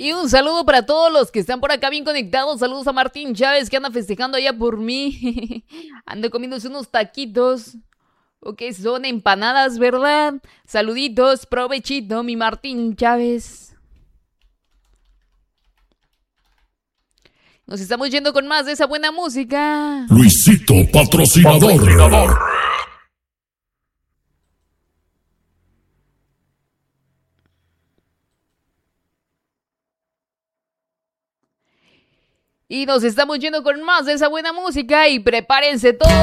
Y un saludo para todos los que están por acá bien conectados. Saludos a Martín Chávez que anda festejando allá por mí. Ando comiéndose unos taquitos. O que son empanadas, ¿verdad? Saluditos, provechito, mi Martín Chávez. Nos estamos yendo con más de esa buena música. Luisito, patrocinador. Y nos estamos yendo con más de esa buena música y prepárense todos.